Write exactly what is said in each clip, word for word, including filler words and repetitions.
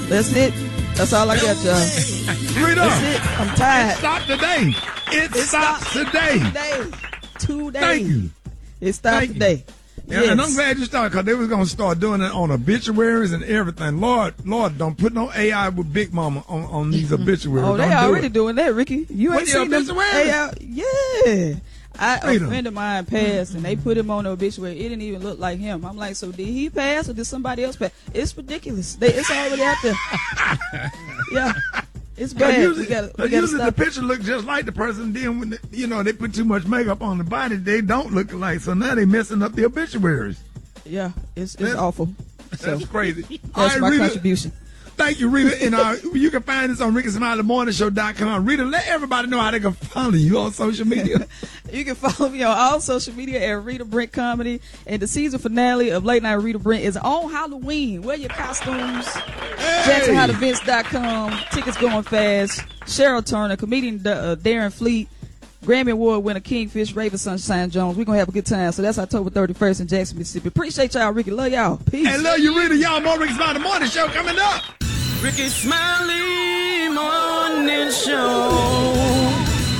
That's it. That's all I got, y'all. Read up. That's it. I'm tired. It stopped today. It, it stopped, stopped today. Today. Today. Thank you. It stopped Thank today. Yeah, yes. And I'm glad you started, because they was going to start doing it on obituaries and everything. Lord, Lord, don't put no A I with Big Mama on, on these obituaries. Oh, they don't already do doing that, Ricky. You ain't what, seen them A I? Yeah. I, a friend of mine passed, and they put him on the obituary. It didn't even look like him. I'm like, so did he pass, or did somebody else pass? It's ridiculous. They, it's already out there. Yeah. It's bad. Usually, we gotta, we gotta usually stop. the picture looks just like the person. Then when they, you know they put too much makeup on the body, they don't look alike. So now they messing up the obituaries. Yeah, it's it's that's, awful. So, that's crazy. That's right, my Rita, contribution. Thank you, Rita. And uh, you can find this on Ricky Smiley Morning Show dot com. Rita, let everybody know how they can follow you on social media. You can follow me on all social media at Rita Brent Comedy. And the season finale of Late Night Rita Brent is on Halloween. Wear your costumes. Hey. Jackson Hot Events dot com. Tickets going fast. Cheryl Turner, comedian uh, Darren Fleet, Grammy Award winner Kingfish, Raven Sunshine Jones. We're going to have a good time. So that's October thirty-first in Jackson, Mississippi. Appreciate y'all, Ricky. Love y'all. Peace. And love you, Rita. Y'all, more Ricky Smiley Morning Show coming up. Ricky Smiley Morning Show.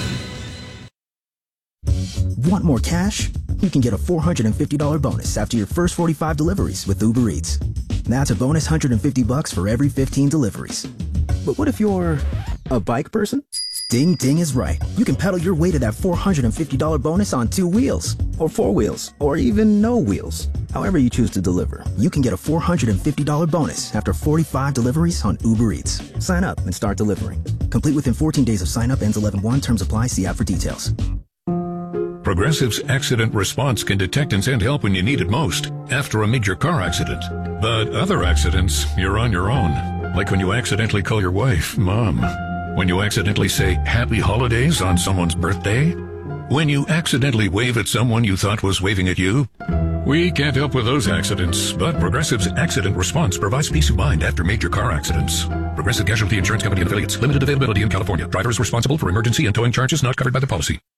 Want more cash? You can get a four hundred fifty dollars bonus after your first forty-five deliveries with Uber Eats. That's a bonus one hundred fifty bucks for every fifteen deliveries. But what if you're a bike person? Ding Ding is right. You can pedal your way to that four hundred fifty dollars bonus on two wheels, or four wheels, or even no wheels. However you choose to deliver, you can get a four hundred fifty dollars bonus after forty-five deliveries on Uber Eats. Sign up and start delivering. Complete within fourteen days of sign up. Ends eleven one. Terms apply. See app for details. Progressive's Accident Response can detect and send help when you need it most, after a major car accident. But other accidents, you're on your own. Like when you accidentally call your wife Mom. When you accidentally say Happy Holidays on someone's birthday. When you accidentally wave at someone you thought was waving at you. We can't help with those accidents, but Progressive's Accident Response provides peace of mind after major car accidents. Progressive Casualty Insurance Company and affiliates. Limited availability in California. Driver is responsible for emergency and towing charges not covered by the policy.